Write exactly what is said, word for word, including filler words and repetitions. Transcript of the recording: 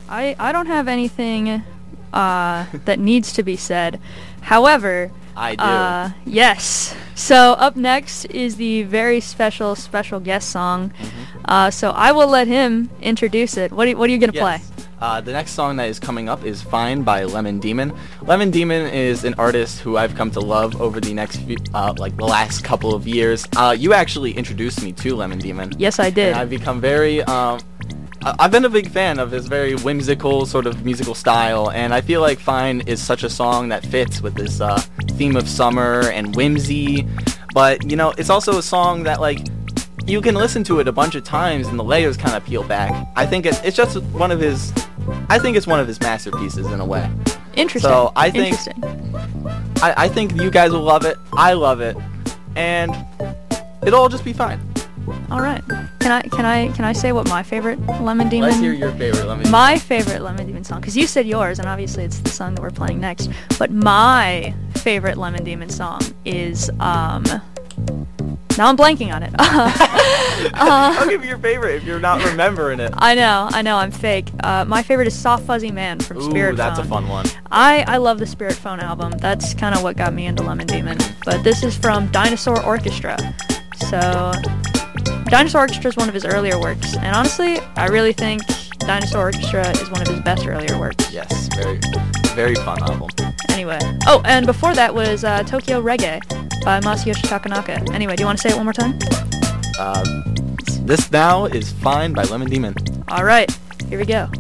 I, I don't have anything uh, that needs to be said. However, I do. Uh, yes. So up next is the very special, special guest song. Mm-hmm. Uh, so I will let him introduce it. What are, what are you going to Yes. play? Uh, the next song that is coming up is Fine by Lemon Demon. Lemon Demon is an artist who I've come to love over the next few, uh, like the last couple of years. Uh, you actually introduced me to Lemon Demon. Yes, I did. And I've become very, um, I- I've been a big fan of his very whimsical sort of musical style, and I feel like Fine is such a song that fits with this uh, theme of summer and whimsy. But, you know, it's also a song that, like, you can listen to it a bunch of times and the layers kind of peel back. I think it's, it's just one of his, I think it's one of his masterpieces in a way. Interesting. So I think, Interesting. I, I think you guys will love it. I love it. And it'll all just be fine. All right. Can I can I can I say what my favorite Lemon Demon? Let's hear your favorite Lemon My favorite Lemon Demon song, because you said yours, and obviously it's the song that we're playing next. But my favorite Lemon Demon song is um. Now I'm blanking on it. uh, I'll give you your favorite if you're not remembering it. I know, I know, I'm fake. Uh, my favorite is Soft Fuzzy Man from Ooh, Spirit that's Phone. a fun one. I, I love the Spirit Phone album. That's kind of what got me into Lemon Demon. But this is from Dinosaur Orchestra. So, Dinosaur Orchestra is one of his earlier works. And honestly, I really think Dinosaur Orchestra is one of his best earlier works. Yes, very, very fun album. Anyway. Oh, and before that was uh, Tokyo Reggae by Masayoshi Takanaka. Anyway, do you want to say it one more time? Uh, this now is Fine by Lemon Demon. All right, here we go.